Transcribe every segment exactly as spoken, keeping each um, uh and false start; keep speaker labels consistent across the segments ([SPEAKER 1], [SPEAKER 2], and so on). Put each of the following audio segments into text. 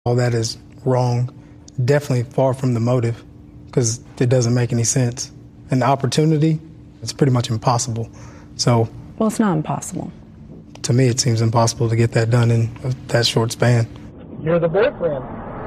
[SPEAKER 1] All that is wrong, definitely far from the motive, because it doesn't make any sense. And the opportunity, it's pretty much impossible. So,
[SPEAKER 2] well, it's not impossible.
[SPEAKER 1] To me, it seems impossible to get that done in that short span.
[SPEAKER 3] You're the boyfriend.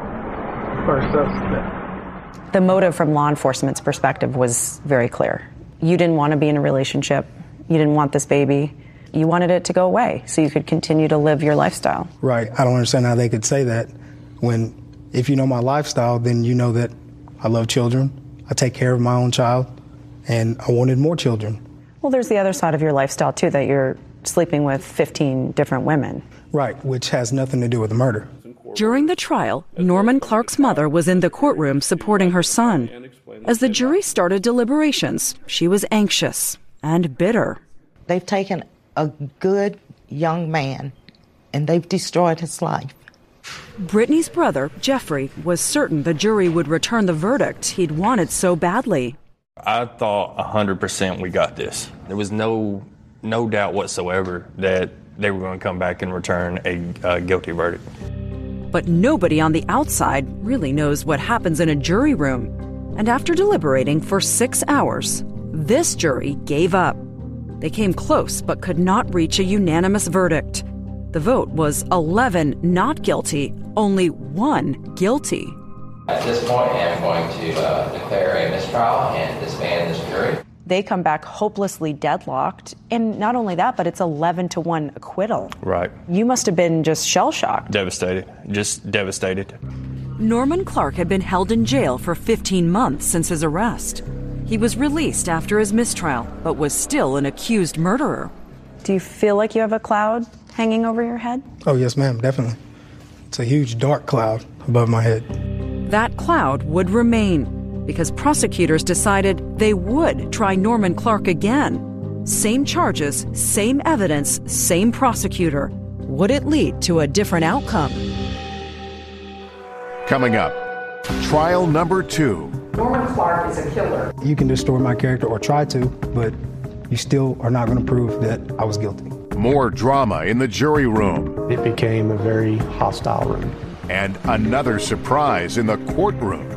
[SPEAKER 3] First suspect.
[SPEAKER 2] The motive from law enforcement's perspective was very clear. You didn't want to be in a relationship. You didn't want this baby. You wanted it to go away so you could continue to live your lifestyle.
[SPEAKER 1] Right. I don't understand how they could say that when, if you know my lifestyle, then you know that I love children, I take care of my own child, and I wanted more children.
[SPEAKER 2] Well, there's the other side of your lifestyle, too, that you're sleeping with fifteen different women.
[SPEAKER 1] Right, which has nothing to do with the murder.
[SPEAKER 4] During the trial, Norman Clark's mother was in the courtroom supporting her son. As the jury started deliberations, she was anxious and bitter.
[SPEAKER 5] They've taken a good young man and they've destroyed his life.
[SPEAKER 4] Brittany's brother, Jeffrey, was certain the jury would return the verdict he'd wanted so badly.
[SPEAKER 6] I thought one hundred percent we got this. There was no no doubt whatsoever that they were going to come back and return a uh, guilty verdict.
[SPEAKER 4] But nobody on the outside really knows what happens in a jury room. And after deliberating for six hours, this jury gave up. They came close but could not reach a unanimous verdict. The vote was eleven not guilty, only one guilty.
[SPEAKER 7] At this point, I'm going to uh, declare a mistrial and disband this jury.
[SPEAKER 2] They come back hopelessly deadlocked. And not only that, but it's eleven to one acquittal.
[SPEAKER 6] Right.
[SPEAKER 2] You must have been just shell-shocked.
[SPEAKER 6] Devastated. Just devastated.
[SPEAKER 4] Norman Clark had been held in jail for fifteen months since his arrest. He was released after his mistrial, but was still an accused murderer.
[SPEAKER 2] Do you feel like you have a cloud hanging over your head?
[SPEAKER 1] Oh, yes, ma'am, definitely. It's a huge dark cloud above my head.
[SPEAKER 4] That cloud would remain because prosecutors decided they would try Norman Clark again. Same charges, same evidence, same prosecutor. Would it lead to a different outcome?
[SPEAKER 8] Coming up, trial number two.
[SPEAKER 9] Norman Clark is a killer.
[SPEAKER 1] You can distort my character or try to, but you still are not going to prove that I was guilty.
[SPEAKER 8] More drama in the jury room.
[SPEAKER 3] It became a very hostile room.
[SPEAKER 8] And another surprise in the courtroom.